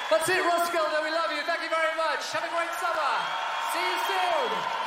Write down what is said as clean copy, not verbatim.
That's it, Roskilde. We love you. Thank you very much. Have a great summer. See you soon.